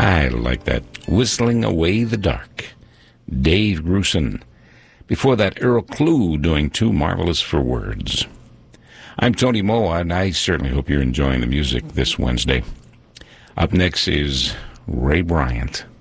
I like that. Whistling Away the Dark. Dave Grusin. Before that, Earl Klugh doing Too Marvelous for Words. I'm Tony Moa, and I certainly hope you're enjoying the music this Wednesday. Up next is Ray Bryant.